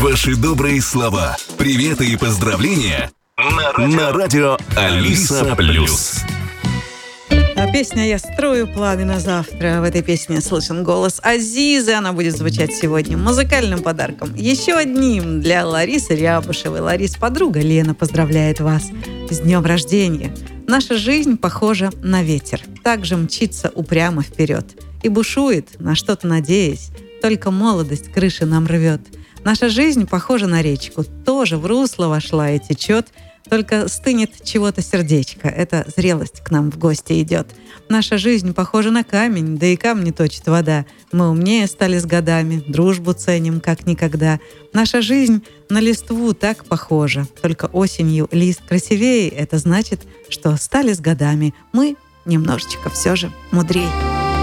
Ваши добрые слова, приветы и поздравления на радио Алиса Плюс. Песня «Я строю планы на завтра». В этой песне слышен голос Азизы. Она будет звучать сегодня музыкальным подарком. Еще одним для Ларисы Рябушевой. Ларис, подруга Лена поздравляет вас с днем рождения. Наша жизнь похожа на ветер. Так же мчится упрямо вперед. И бушует, на что-то надеясь. Только молодость крыши нам рвет. Наша жизнь похожа на речку. Тоже в русло вошла и течет. Только стынет чего-то сердечко. Эта зрелость к нам в гости идет. Наша жизнь похожа на камень, да и камни точит вода. Мы умнее стали с годами, дружбу ценим как никогда. Наша жизнь на листву так похожа. Только осенью лист красивее. Это значит, что стали с годами мы немножечко все же мудрее.